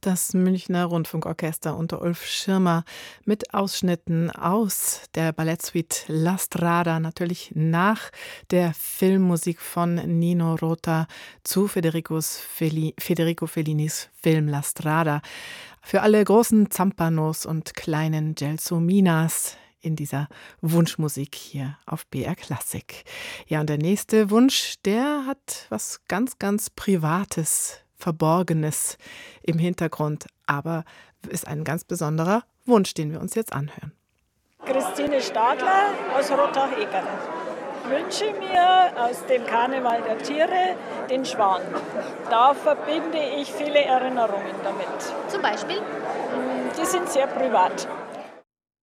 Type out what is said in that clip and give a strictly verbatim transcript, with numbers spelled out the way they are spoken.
Das Münchner Rundfunkorchester unter Ulf Schirmer mit Ausschnitten aus der Ballettsuite La Strada, natürlich nach der Filmmusik von Nino Rota zu Federicos Felli- Federico Fellinis Film La Strada. Für alle großen Zampanos und kleinen Gelsominas in dieser Wunschmusik hier auf B R Klassik. Ja, und der nächste Wunsch, der hat was ganz, ganz Privates, Verborgenes im Hintergrund, aber ist ein ganz besonderer Wunsch, den wir uns jetzt anhören. Christine Stadler aus Rottach-Egern. Ich wünsche mir aus dem Karneval der Tiere den Schwan. Da verbinde ich viele Erinnerungen damit. Zum Beispiel? Die sind sehr privat.